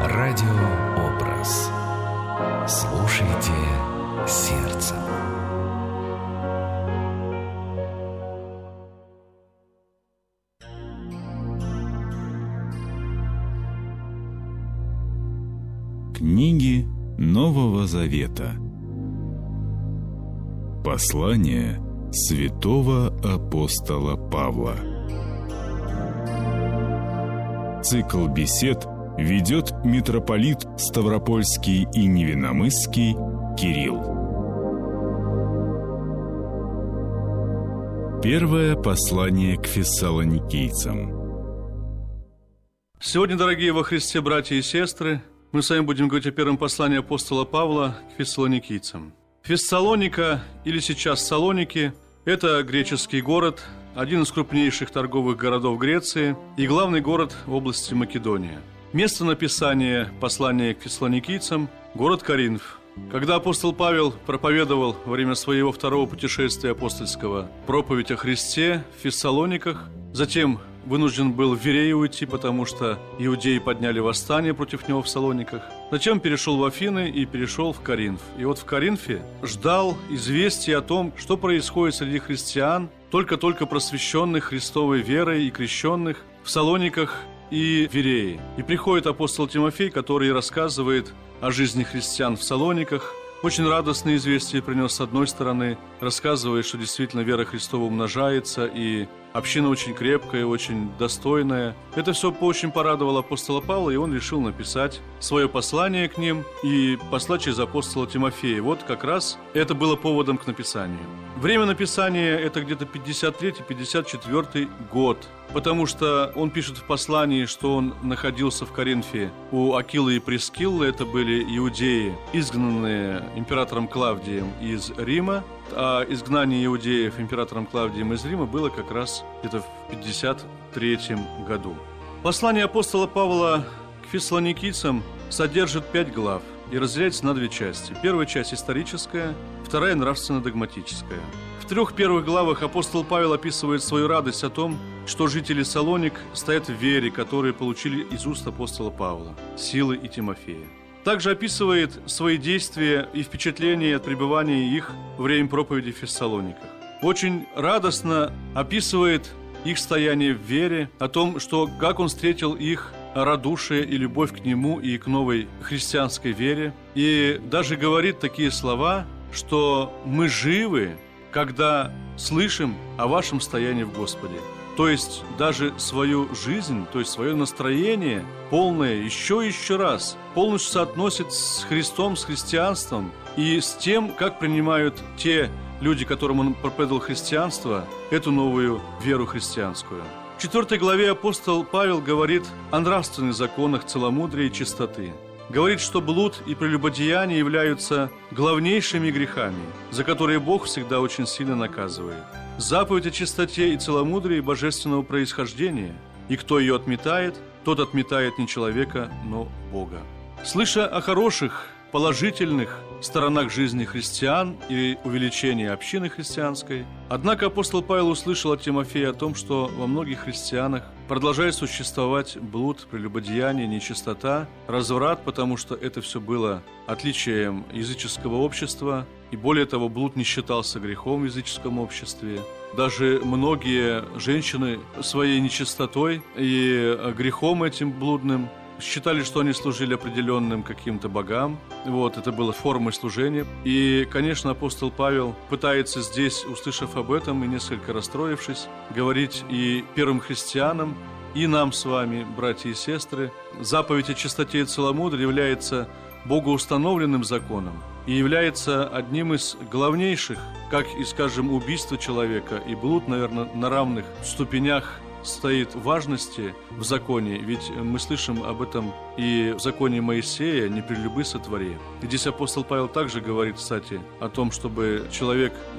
Радиообраз. Слушайте сердцем. Книги Нового Завета. Послание святого апостола Павла. Цикл бесед ведет митрополит Ставропольский и Невинномысский Кирилл. Первое послание к фессалоникийцам. Сегодня, дорогие во Христе братья и сестры, мы с вами будем говорить о первом послании апостола Павла к фессалоникийцам. Фессалоника, или сейчас Салоники, это греческий город, один из крупнейших торговых городов Греции и главный город в области Македония. Место написания послания к фессалоникийцам – город Коринф. Когда апостол Павел проповедовал во время своего второго путешествия апостольского проповедь о Христе в Фессалониках, затем вынужден был в Верею уйти, потому что иудеи подняли восстание против него в Салониках. Затем перешел в Афины и перешел в Коринф. И вот в Коринфе ждал известия о том, что происходит среди христиан, только-только просвещенных Христовой верой и крещенных в Салониках и Верее. И приходит апостол Тимофей, который рассказывает о жизни христиан в Салониках. Очень радостные известия принес с одной стороны, рассказывая, что действительно вера Христова умножается, и община очень крепкая, очень достойная. Это все очень порадовало апостола Павла, и он решил написать свое послание к ним и послать через апостола Тимофея. Вот как раз это было поводом к написанию. Время написания – это где-то 53-54 год, потому что он пишет в послании, что он находился в Коринфе у Акилы и Прискиллы, это были иудеи, изгнанные императором Клавдием из Рима, а изгнание иудеев императором Клавдием из Рима было как раз где-то в 53 году. Послание апостола Павла к фессалоникийцам содержит 5 глав и разделяется на 2 части. Первая часть историческая, вторая нравственно-догматическая. В 3 первых главах апостол Павел описывает свою радость о том, что жители Салоник стоят в вере, которые получили из уст апостола Павла, Силы и Тимофея. Также описывает свои действия и впечатления от пребывания их во время проповеди в Фессалониках. Очень радостно описывает их стояние в вере, о том, что как он встретил их радушие и любовь к нему и к новой христианской вере. И даже говорит такие слова, что мы живы, когда слышим о вашем стоянии в Господе. То есть даже свою жизнь, то есть свое настроение полное еще раз полностью соотносит с Христом, с христианством и с тем, как принимают те люди, которым он проповедовал христианство, эту новую веру христианскую. В 4 главе апостол Павел говорит о нравственных законах целомудрия и чистоты. Говорит, что блуд и прелюбодеяние являются главнейшими грехами, за которые Бог всегда очень сильно наказывает. Заповедь о чистоте и целомудрии божественного происхождения, и кто ее отметает, тот отметает не человека, но Бога. Слыша о хороших, положительных сторонах жизни христиан и увеличении общины христианской, однако апостол Павел услышал от Тимофея о том, что во многих христианах продолжает существовать блуд, прелюбодеяние, нечистота, разврат, потому что это все было отличием языческого общества, и более того, блуд не считался грехом в языческом обществе. Даже многие женщины своей нечистотой и грехом этим блудным считали, что они служили определенным каким-то богам. Вот, это было формой служения. И, конечно, апостол Павел пытается здесь, услышав об этом и несколько расстроившись, говорить и первым христианам, и нам с вами, братья и сестры, заповедь о чистоте и целомудрии является богоустановленным законом и является одним из главнейших, как и, скажем, убийство человека и блуд, наверное, на равных ступенях стоит важности в законе, ведь мы слышим об этом и в законе Моисея: «Не прелюбы сотвори». И здесь апостол Павел также говорит, кстати, о том, чтобы человек